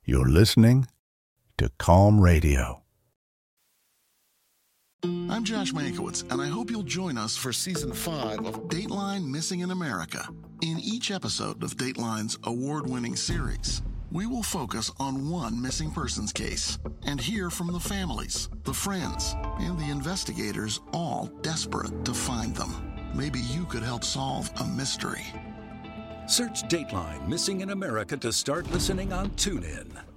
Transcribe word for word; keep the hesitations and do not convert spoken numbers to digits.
You're listening to Calm Radio. I'm Josh Mankiewicz, and I hope you'll join us for Season five of Dateline Missing in America. In each episode of Dateline's award-winning series, we will focus on one missing persons case and hear from the families, the friends, and the investigators, all desperate to find them. Maybe you could help solve a mystery. Search Dateline Missing in America to start listening on TuneIn.